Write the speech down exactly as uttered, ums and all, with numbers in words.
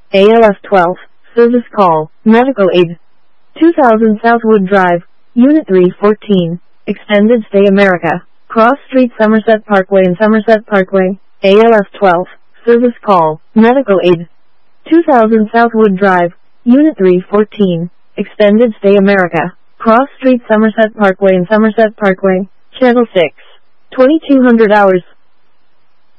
A L F twelve, service call, medical aid. two thousand Southwood Drive, Unit three fourteen, Extended Stay America, Cross Street Somerset Parkway and Somerset Parkway, A L F twelve, service call, medical aid. two thousand Southwood Drive, Unit three fourteen, Extended Stay America, Cross Street Somerset Parkway and Somerset Parkway, Channel six, twenty-two hundred hours.